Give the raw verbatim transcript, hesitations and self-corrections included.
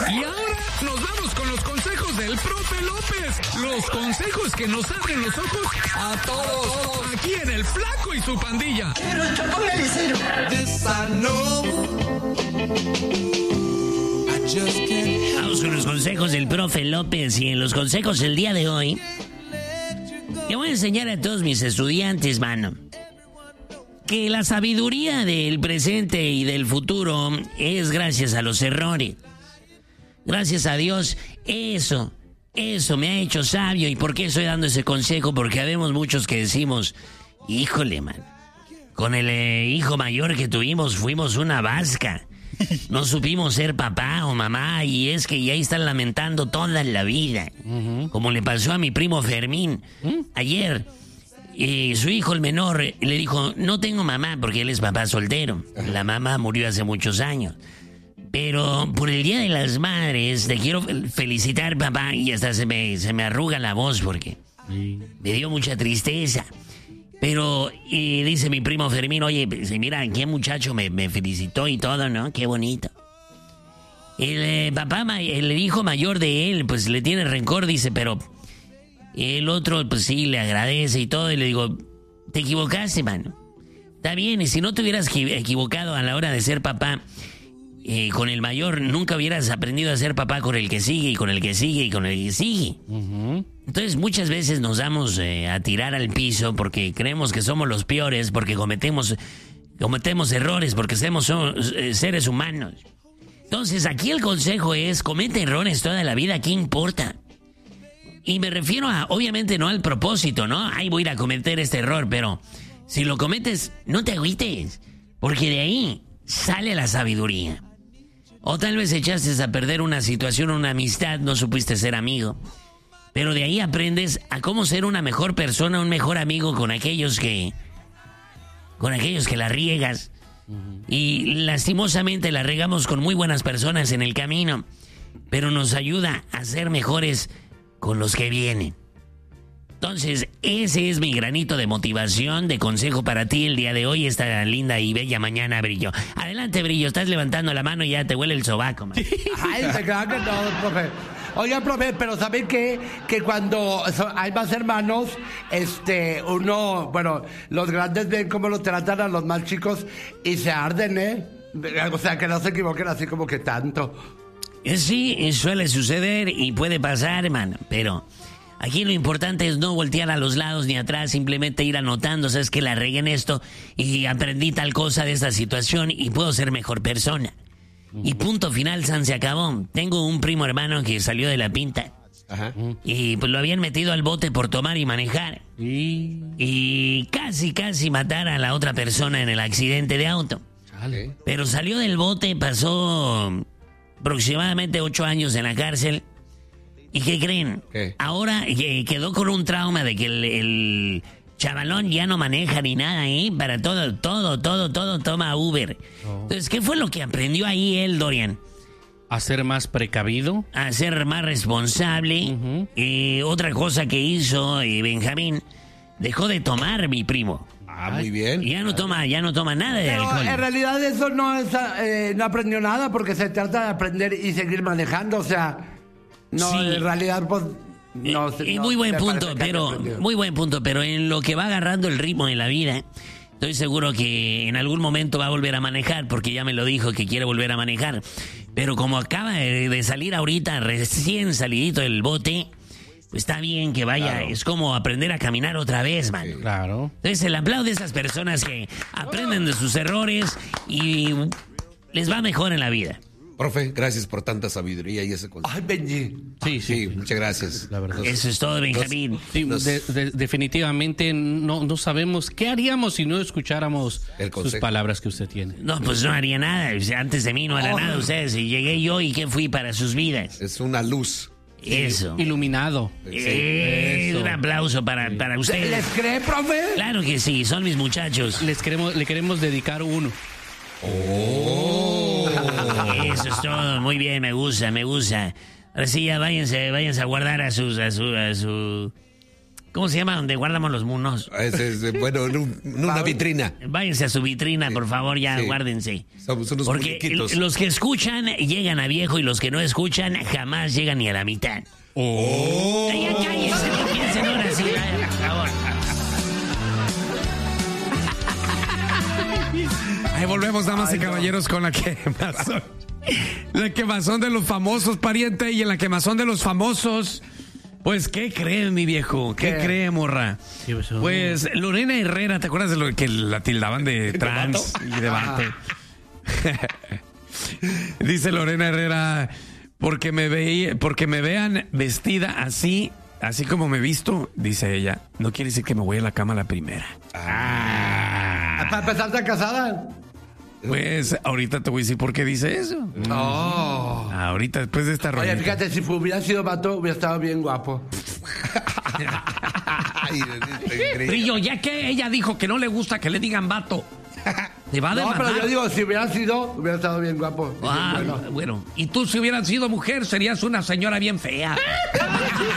Y ahora nos vamos con los consejos del profe López. Los consejos que nos abren los ojos a todos. Aquí en El Flaco y su pandilla. Pero el chapón Galicero. Vamos con los consejos del profe López. Y en los consejos del día de hoy, le voy a enseñar a todos mis estudiantes, mano, que la sabiduría del presente y del futuro es gracias a los errores. Gracias a Dios, eso, eso me ha hecho sabio. ¿Y por qué estoy dando ese consejo? Porque habemos muchos que decimos, híjole, man, con el eh, hijo mayor que tuvimos fuimos una vasca. No supimos ser papá o mamá y es que ya están lamentando toda la vida. Uh-huh. Como le pasó a mi primo Fermín. ¿Mm? Ayer, eh, su hijo el menor le dijo, no tengo mamá porque él es papá soltero. La mamá murió hace muchos años. Pero por el Día de las Madres te quiero felicitar, papá, y hasta se me, se me arruga la voz porque sí. Me dio mucha tristeza. Pero y dice mi primo Fermín, oye, mira, qué muchacho me, me felicitó y todo, ¿no? Qué bonito. El eh, papá, el hijo mayor de él, pues le tiene rencor, dice, pero el otro, pues sí, le agradece y todo. Y le digo, te equivocaste, mano. Está bien, y si no te hubieras equivocado a la hora de ser papá, eh, con el mayor, nunca hubieras aprendido a ser papá con el que sigue y con el que sigue y con el que sigue. Uh-huh. Entonces muchas veces nos damos eh, a tirar al piso porque creemos que somos los peores, porque cometemos, cometemos errores, porque somos, somos eh, seres humanos. Entonces aquí el consejo es, comete errores toda la vida, ¿qué importa? Y me refiero a, obviamente no al propósito, ¿no? Ay, voy a ir a cometer este error, pero si lo cometes, no te agüites, porque de ahí sale la sabiduría. O tal vez echaste a perder una situación, una amistad, no supiste ser amigo. Pero de ahí aprendes a cómo ser una mejor persona, un mejor amigo con aquellos que... con aquellos que la riegas. Uh-huh. Y lastimosamente la regamos con muy buenas personas en el camino. Pero nos ayuda a ser mejores con los que vienen. Entonces, ese es mi granito de motivación, de consejo para ti el día de hoy, esta linda y bella mañana, Brillo. Adelante, Brillo, estás levantando la mano y ya te huele el sobaco, man. Ay, se queda que todo, profe. Oiga, profe, pero ¿saben qué? Que cuando hay más hermanos, este, uno, bueno, los grandes ven cómo los tratan a los más chicos y se arden, ¿eh? O sea, que no se equivoquen así como que tanto. Sí, suele suceder y puede pasar, hermano, pero... aquí lo importante es no voltear a los lados ni atrás, simplemente ir anotando, sabes que la regué en esto y aprendí tal cosa de esta situación y puedo ser mejor persona. Uh-huh. Y punto final, san, se acabó. Tengo un primo hermano que salió de la pinta. Ajá. Y pues lo habían metido al bote por tomar y manejar. Y... y casi, casi matar a la otra persona en el accidente de auto. Chale. Pero salió del bote, pasó aproximadamente ocho años en la cárcel. ¿Y qué creen? ¿Qué? Ahora eh, quedó con un trauma de que el, el chavalón ya no maneja ni nada, ¿eh? Para todo, todo, todo, todo toma Uber. Oh. Entonces, ¿qué fue lo que aprendió ahí él, Dorian? A ser más precavido. A ser más responsable. Uh-huh. Eh, otra cosa que hizo eh, Benjamín, dejó de tomar, mi primo. Ah, muy bien. Y ya no toma, ya no toma nada de Pero alcohol. En realidad eso no, es, eh, no aprendió nada porque se trata de aprender y seguir manejando, o sea... No, sí. En realidad, pues... No, eh, no, muy buen punto, pero... Muy buen punto, pero en lo que va agarrando el ritmo en la vida, estoy seguro que en algún momento va a volver a manejar, porque ya me lo dijo que quiere volver a manejar. Pero como acaba de, de salir ahorita, recién salidito del bote, pues está bien que vaya, claro. Es como aprender a caminar otra vez, man. Sí, claro. Entonces, el aplauso de esas personas que aprenden de sus errores y les va mejor en la vida. Profe, gracias por tanta sabiduría y ese consejo. Ay, Benji. Sí, sí, sí, muchas gracias. La verdad. Eso es todo, Benjamín. Nos, sí, nos, de, de, definitivamente no, no sabemos qué haríamos si no escucháramos sus palabras que usted tiene. No, pues no haría nada. Antes de mí no hará oh. nada ustedes. Y llegué yo y ¿qué fui para sus vidas? Es una luz. Eso. Iluminado. Sí. Eh, Eso. Un aplauso para, para ustedes. ¿Les cree, profe? Claro que sí, son mis muchachos. Les queremos, le queremos dedicar uno. Oh. Eso es todo, muy bien, me gusta, me gusta. Ahora sí, ya váyanse, váyanse a guardar a sus, a su, a su, ¿Cómo se llama donde guardamos los monos? Es, es, bueno, en, un, en una vitrina. Váyanse a su vitrina, por favor, ya Sí. guárdense. Somos unos Porque muñequitos. los que escuchan llegan a viejo y los que no escuchan jamás llegan ni a la mitad. ¡Oh! Ya cállense, no piensen ahora sí, vaya, por favor. Ahí volvemos, damas y caballeros, con la quemazón. La quemazón de los famosos, pariente, y en la quemazón de los famosos. Pues, ¿qué creen, mi viejo? ¿Qué, ¿Qué? cree, morra? ¿Qué pasó? Pues, Lorena Herrera, ¿te acuerdas de lo que la tildaban de trans y de vato? Dice Lorena Herrera, porque me veía, porque me vean vestida así, así como me visto, dice ella, no quiere decir que me voy a la cama a la primera. ¿Para empezar, está casada? Pues, ahorita te voy a decir por qué dice eso. No. Ahorita, después de esta Oye, rolita. fíjate, si hubiera sido vato, hubiera estado bien guapo. Ay, es increíble. Brillo, ya que ella dijo que no le gusta que le digan vato, te va a No, demandar. pero yo digo, si hubiera sido, hubiera estado bien guapo. Ah, Bueno. bueno. y tú si hubieras sido mujer serías una señora bien fea.